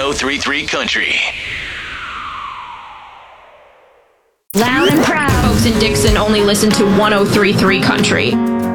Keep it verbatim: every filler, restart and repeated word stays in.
oh three point three Country. Loud and proud. Folks in Dixon only listen to one oh three point three Country.